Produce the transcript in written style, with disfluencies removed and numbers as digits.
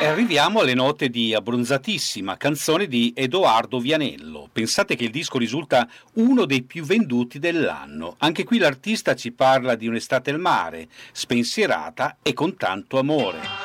E arriviamo alle note di Abbronzatissima, canzone di Edoardo Vianello. Pensate che il disco risulta uno dei più venduti dell'anno. Anche qui l'artista ci parla di un'estate al mare, spensierata e con tanto amore.